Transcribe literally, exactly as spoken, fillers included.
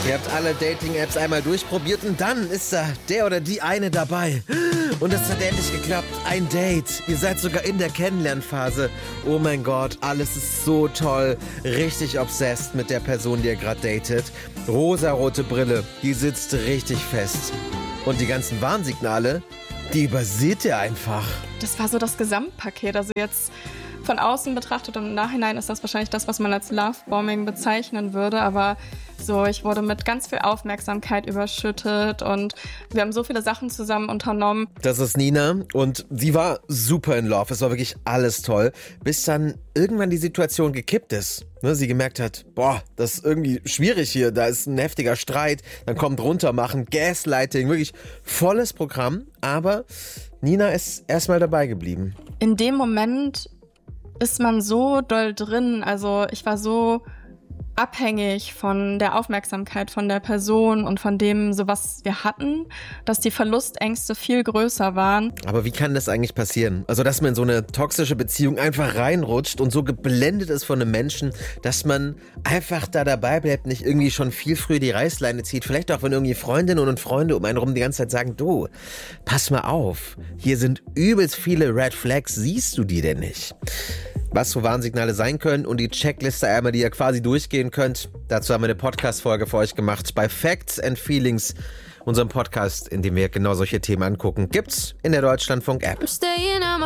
Ihr habt alle Dating-Apps einmal durchprobiert und dann ist da der oder die eine dabei. Und es hat endlich geklappt. Ein Date. Ihr seid sogar in der Kennenlernphase. Oh mein Gott, alles ist so toll. Richtig obsessed mit der Person, die ihr gerade datet. Rosarote Brille, die sitzt richtig fest. Und die ganzen Warnsignale, die überseht ihr einfach. Das war so das Gesamtpaket. Also jetzt von außen betrachtet und im Nachhinein ist das wahrscheinlich das, was man als Lovebombing bezeichnen würde. Aber so, ich wurde mit ganz viel Aufmerksamkeit überschüttet und wir haben so viele Sachen zusammen unternommen. Das ist Nina und sie war super in Love. Es war wirklich alles toll, bis dann irgendwann die Situation gekippt ist. Ne, sie gemerkt hat, boah, das ist irgendwie schwierig hier. Da ist ein heftiger Streit, dann kommt runtermachen, Gaslighting, wirklich volles Programm. Aber Nina ist erstmal dabei geblieben. In dem Moment ist man so doll drin. Also ich war so abhängig von der Aufmerksamkeit von der Person und von dem, so was wir hatten, dass die Verlustängste viel größer waren. Aber wie kann das eigentlich passieren? Also, dass man in so eine toxische Beziehung einfach reinrutscht und so geblendet ist von einem Menschen, dass man einfach da dabei bleibt, nicht irgendwie schon viel früher die Reißleine zieht. Vielleicht auch, wenn irgendwie Freundinnen und Freunde um einen rum die ganze Zeit sagen, du, pass mal auf, hier sind übelst viele Red Flags, siehst du die denn nicht? Was so Warnsignale sein können und die Checkliste einmal, die ihr quasi durchgehen könnt. Dazu haben wir eine Podcast-Folge für euch gemacht bei Facts and Feelings, unserem Podcast, in dem wir genau solche Themen angucken. Gibt's in der Deutschlandfunk-App.